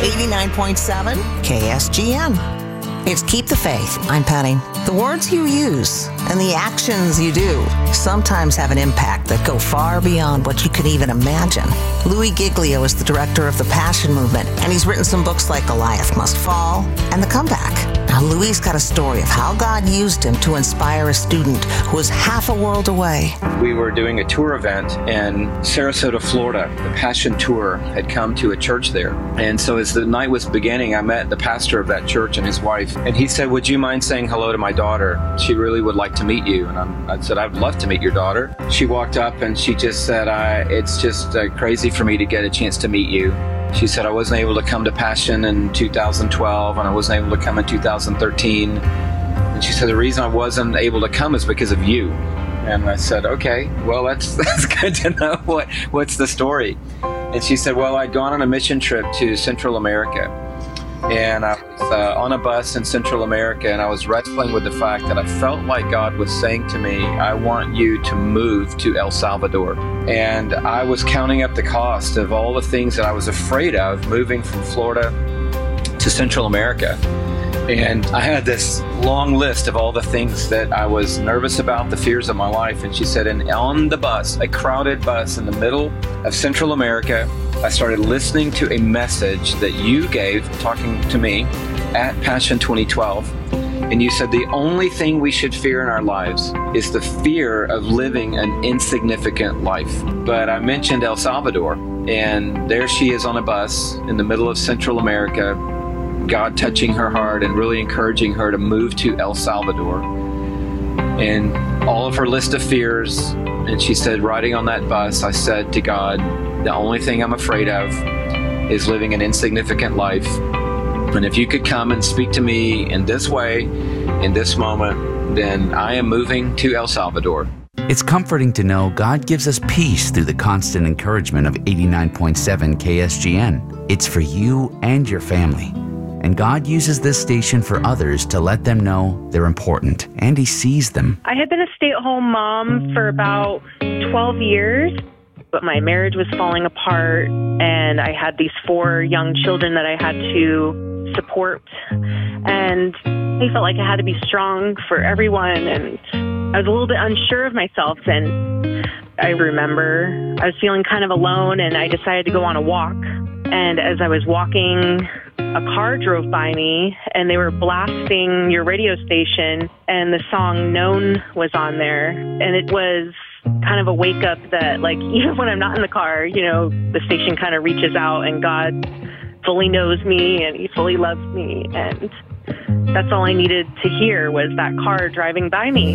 89.7 KSGN. It's Keep the Faith. I'm Penny. The words you use and the actions you do sometimes have an impact that go far beyond what you could even imagine. Louis Giglio is the director of the Passion Movement, and he's written some books like Goliath Must Fall and The Comeback. Now, Louis got a story of how God used him to inspire a student who was half a world away. We were doing a tour event in Sarasota, Florida. The Passion Tour had come to a church there. And so as the night was beginning, I met the pastor of that church and his wife. And he said, "Would you mind saying hello to my daughter? She really would like to meet you." And I said, "I'd love to meet your daughter." She walked up and she just said, "It's just crazy for me to get a chance to meet you." She said, "I wasn't able to come to Passion in 2012, and I wasn't able to come in 2013. And she said, "The reason I wasn't able to come is because of you." And I said, "Okay, well, that's good to know. What's the story?" And she said, "Well, I'd gone on a mission trip to Central America. And I was on a bus in Central America, and I was wrestling with the fact that I felt like God was saying to me, 'I want you to move to El Salvador.' And I was counting up the cost of all the things that I was afraid of moving from Florida to Central America. And I had this long list of all the things that I was nervous about, the fears of my life. And she said, and on the bus, a crowded bus in the middle of Central America, I started listening to a message that you gave, talking to me, at Passion 2012. And you said the only thing we should fear in our lives is the fear of living an insignificant life. But I mentioned El Salvador, and there she is on a bus in the middle of Central America, God touching her heart and really encouraging her to move to El Salvador. And all of her list of fears, and she said, riding on that bus, I said to God, the only thing I'm afraid of is living an insignificant life. And if you could come and speak to me in this way, in this moment, then I am moving to El Salvador. It's comforting to know God gives us peace through the constant encouragement of 89.7 KSGN. It's for you and your family. And God uses this station for others to let them know they're important, and He sees them. I had been a stay-at-home mom for about 12 years, but my marriage was falling apart, and I had these 4 young children that I had to support, and I felt like I had to be strong for everyone, and I was a little bit unsure of myself, and I remember I was feeling kind of alone, and I decided to go on a walk, and as I was walking, a car drove by me, and they were blasting your radio station, and the song Known was on there, and it was kind of a wake-up that, like, even when I'm not in the car, you know, the station kind of reaches out, and God fully knows me, and He fully loves me, and that's all I needed to hear was that car driving by me.